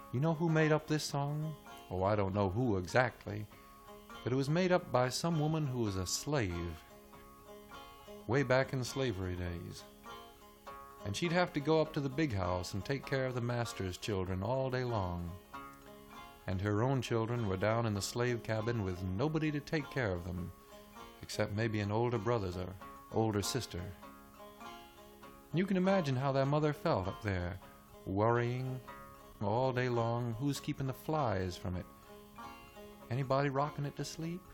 You know who made up this song? Oh, I don't know who exactly, but it was made up by some woman who was a slave way back in slavery days. And she'd have to go up to the big house and take care of the master's children all day long. And her own children were down in the slave cabin with nobody to take care of them, except maybe an older brother or older sister. You can imagine how their mother felt up there, worrying all day long who's keeping the flies from it. Anybody rocking it to sleep?